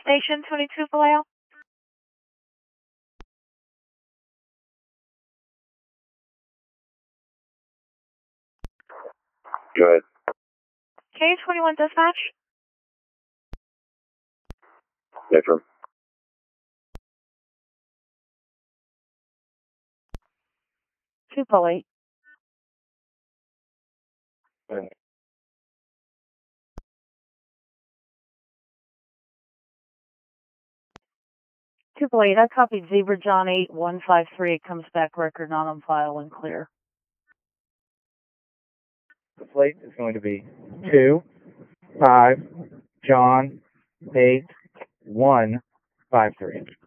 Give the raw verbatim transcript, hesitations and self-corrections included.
Station twenty-two Vallejo. Go ahead. K twenty-one dispatch. Affirm. Two Polly. Okay. Two Polly. I copied Zebra John eight one five three. It comes back record not on file and clear. The plate is going to be two five John eight one five three.